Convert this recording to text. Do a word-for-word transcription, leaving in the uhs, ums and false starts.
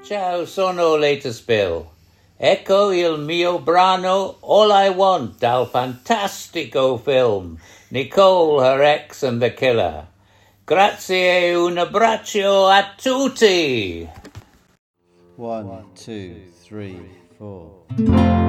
Ciao, sono Latest Bill. Ecco il mio brano All I Want dal fantastico film Nicole, Her Ex and the Killer. Grazie e un abbraccio a tutti. One, two, three, four.